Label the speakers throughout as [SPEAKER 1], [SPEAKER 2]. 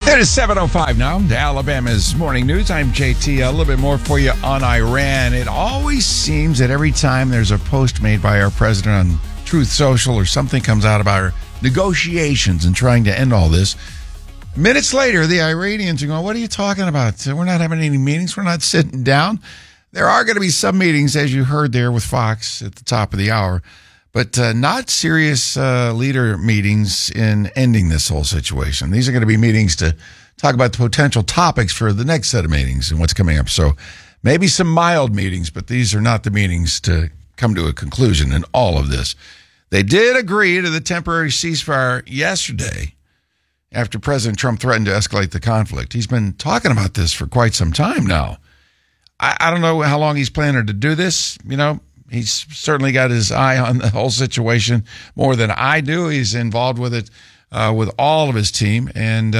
[SPEAKER 1] It is 7:05 now. Alabama's Morning News. I'm JT. A little bit more for you on Iran. It always seems that every time there's a post made by our president on Truth Social or something comes out about our negotiations and trying to end all this, minutes later, the Iranians are going, what are you talking about? We're not having any meetings. We're not sitting down. There are going to be some meetings, as you heard there with Fox at the top of the hour, but not serious leader meetings in ending this whole situation. These are going to be meetings to talk about the potential topics for the next set of meetings and what's coming up. So maybe some mild meetings, but these are not the meetings to come to a conclusion in all of this. They did agree to the temporary ceasefire yesterday after President Trump threatened to escalate the conflict. He's been talking about this for quite some time now. I don't know how long he's planning to do this. You know, he's certainly got his eye on the whole situation more than I do. He's involved with it with all of his team. And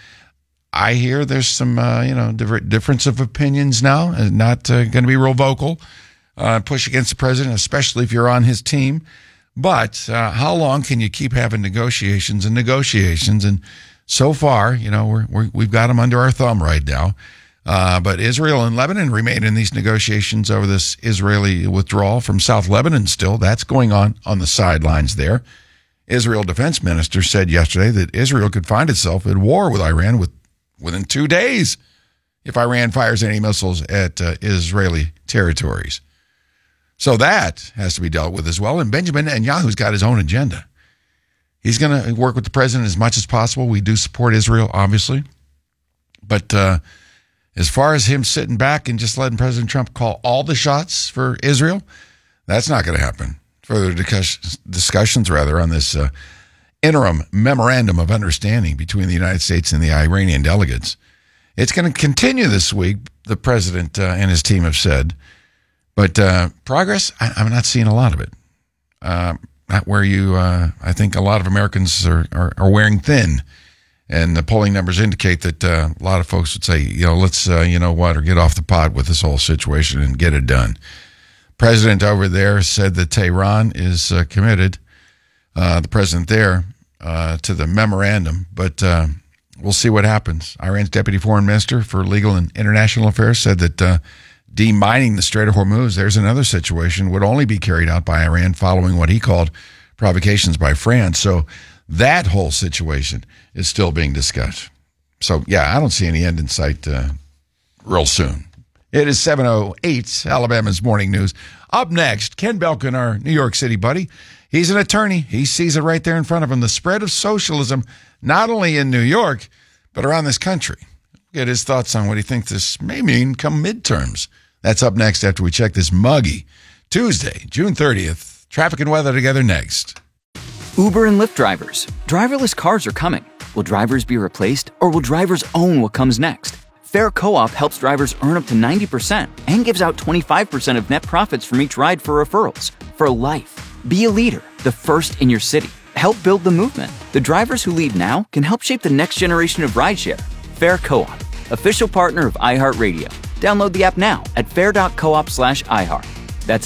[SPEAKER 1] I hear there's some, difference of opinions now, and not going to be real vocal, push against the president, especially if you're on his team. But how long can you keep having negotiations? And so far, we've got them under our thumb right now. But Israel and Lebanon remain in these negotiations over this Israeli withdrawal from South Lebanon still. That's going on the sidelines there. Israel defense minister said yesterday that Israel could find itself at war with Iran within 2 days if Iran fires any missiles at Israeli territories. So that has to be dealt with as well. And Benjamin Netanyahu's got his own agenda. He's going to work with the president as much as possible. We do support Israel, obviously. But as far as him sitting back and just letting President Trump call all the shots for Israel, that's not going to happen. Further discussions on this interim memorandum of understanding between the United States and the Iranian delegates. It's going to continue this week, the president and his team have said. But progress, I'm not seeing a lot of it. Not where I think a lot of Americans are wearing thin. And the polling numbers indicate that a lot of folks would say, let's, or get off the pot with this whole situation and get it done. President over there said that Tehran is committed, the president there, to the memorandum. But we'll see what happens. Iran's deputy foreign minister for legal and international affairs said that demining the Strait of Hormuz, there's another situation, would only be carried out by Iran following what he called provocations by France. So that whole situation is still being discussed. So, I don't see any end in sight real soon. It is 7:08, Alabama's Morning News. Up next, Ken Belkin, our New York City buddy. He's an attorney. He sees it right there in front of him, the spread of socialism, not only in New York, but around this country. Get his thoughts on what he thinks this may mean come midterms. That's up next after we check this muggy Tuesday, June 30th. Traffic and weather together next.
[SPEAKER 2] Uber and Lyft drivers. Driverless cars are coming. Will drivers be replaced, or will drivers own what comes next? Fair Co-op helps drivers earn up to 90% and gives out 25% of net profits from each ride for referrals. For life. Be a leader, the first in your city. Help build the movement. The drivers who lead now can help shape the next generation of rideshare. Fair Co-op, official partner of iHeartRadio. Download the app now at fair.coop/iHeart. That's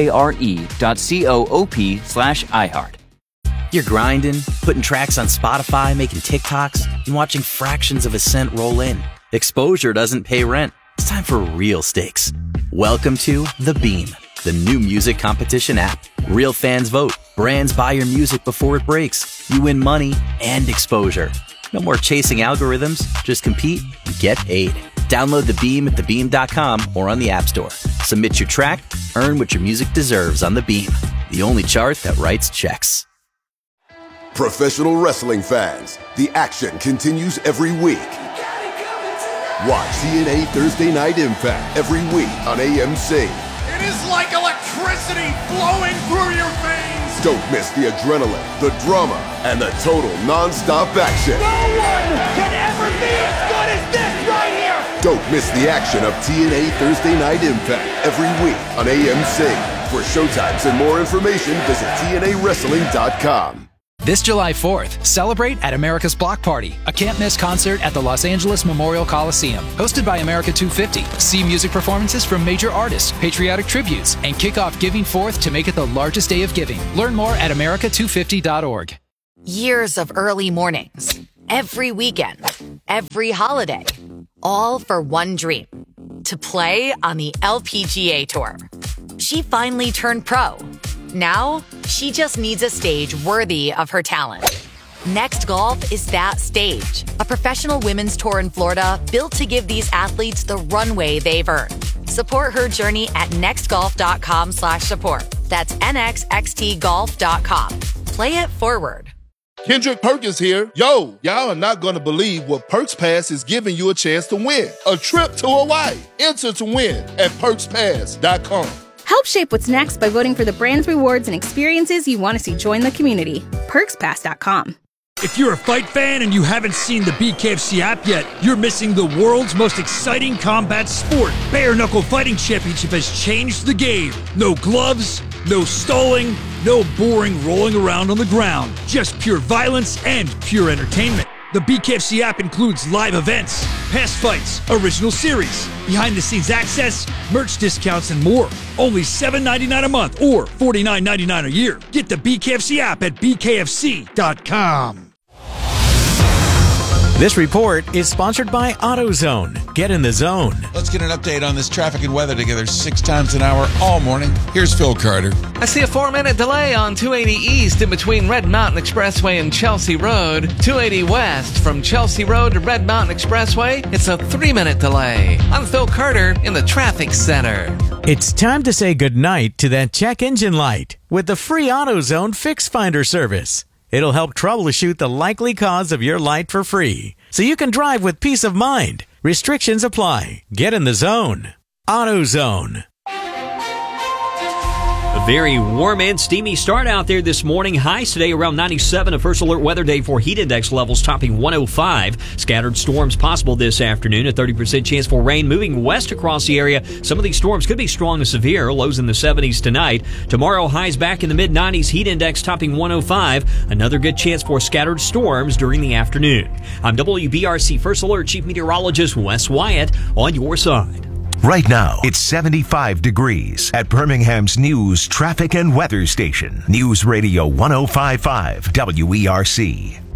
[SPEAKER 2] FARE.coop/iHeart.
[SPEAKER 3] You're grinding, putting tracks on Spotify, making TikToks, and watching fractions of a cent roll in. Exposure doesn't pay rent. It's time for real stakes. Welcome to The Beam, the new music competition app. Real fans vote. Brands buy your music before it breaks. You win money and exposure. No more chasing algorithms. Just compete and get paid. Download The Beam at thebeam.com or on the App Store. Submit your track, earn what your music deserves on The Beam, the only chart that writes checks.
[SPEAKER 4] Professional wrestling fans, the action continues every week. Watch TNA Thursday Night Impact every week on AMC.
[SPEAKER 5] It is like electricity flowing through your veins.
[SPEAKER 4] Don't miss the adrenaline, the drama, and the total non-stop action.
[SPEAKER 5] No one can ever be as good as this right here.
[SPEAKER 4] Don't miss the action of TNA Thursday Night Impact every week on AMC. For showtimes and more information, visit TNAWrestling.com.
[SPEAKER 6] This July 4th, celebrate at America's Block Party, a can't-miss concert at the Los Angeles Memorial Coliseum. Hosted by America 250. See music performances from major artists, patriotic tributes, and kick off Giving Forth to make it the largest day of giving. Learn more at america250.org.
[SPEAKER 7] Years of early mornings, every weekend, every holiday. All for one dream, to play on the LPGA Tour. She finally turned pro. Now, she just needs a stage worthy of her talent. Next Golf is that stage. A professional women's tour in Florida built to give these athletes the runway they've earned. Support her journey at nextgolf.com/support. That's nxxtgolf.com. Play it forward.
[SPEAKER 8] Kendrick Perkins here. Yo, y'all are not going to believe what Perks Pass is giving you a chance to win. A trip to Hawaii. Enter to win at perkspass.com.
[SPEAKER 9] Help shape what's next by voting for the brands, rewards, and experiences you want to see join the community. PerksPass.com.
[SPEAKER 10] If you're a fight fan and you haven't seen the BKFC app yet, you're missing the world's most exciting combat sport. Bare Knuckle Fighting Championship has changed the game. No gloves, no stalling, no boring rolling around on the ground. Just pure violence and pure entertainment. The BKFC app includes live events, past fights, original series, behind-the-scenes access, merch discounts, and more. Only $7.99 a month or $49.99 a year. Get the BKFC app at bkfc.com.
[SPEAKER 11] This report is sponsored by AutoZone. Get in the zone.
[SPEAKER 1] Let's get an update on this traffic and weather together 6 times an hour all morning. Here's Phil Carter.
[SPEAKER 12] I see a 4-minute delay on 280 East in between Red Mountain Expressway and Chelsea Road. 280 West from Chelsea Road to Red Mountain Expressway, it's a 3-minute delay. I'm Phil Carter in the traffic center.
[SPEAKER 11] It's time to say goodnight to that check engine light with the free AutoZone Fix Finder service. It'll help troubleshoot the likely cause of your light for free, so you can drive with peace of mind. Restrictions apply. Get in the zone. AutoZone.
[SPEAKER 13] A very warm and steamy start out there this morning. Highs today around 97. A first alert weather day for heat index levels topping 105. Scattered storms possible this afternoon. A 30% chance for rain moving west across the area. Some of these storms could be strong to severe. Lows in the 70s tonight. Tomorrow, highs back in the mid-90s. Heat index topping 105. Another good chance for scattered storms during the afternoon. I'm WBRC First Alert Chief Meteorologist Wes Wyatt on your side.
[SPEAKER 14] Right now, it's 75 degrees at Birmingham's news, traffic, and weather station. News Radio 105.5 WERC.